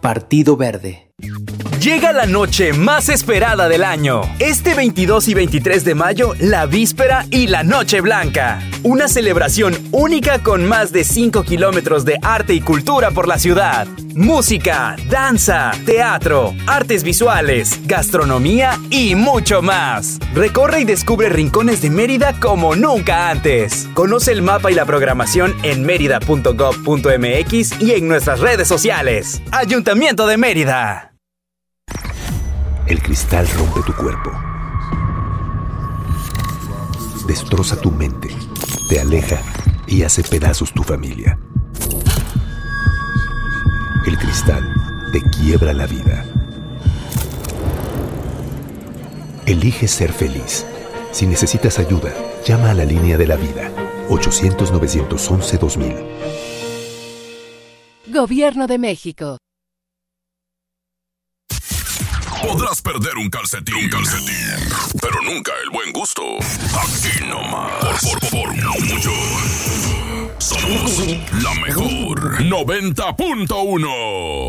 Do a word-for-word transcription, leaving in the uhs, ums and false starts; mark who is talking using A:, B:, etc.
A: Partido Verde.
B: Llega la noche más esperada del año. Este veintidós y veintitrés de mayo, la víspera y la Noche Blanca. Una celebración única con más de cinco kilómetros de arte y cultura por la ciudad. Música, danza, teatro, artes visuales, gastronomía y mucho más. Recorre y descubre rincones de Mérida como nunca antes. Conoce el mapa y la programación en mérida punto gob punto mx y en nuestras redes sociales. Ayuntamiento de Mérida.
C: El cristal rompe tu cuerpo, destroza tu mente, te aleja y hace pedazos tu familia. El cristal te quiebra la vida. Elige ser feliz. Si necesitas ayuda, llama a la línea de la vida, ochocientos, novecientos once, dos mil.
D: Gobierno de México.
E: Podrás perder un calcetín, un calcetín, pero nunca el buen gusto. Aquí nomás. Por, por, por mucho. Somos la mejor noventa punto uno.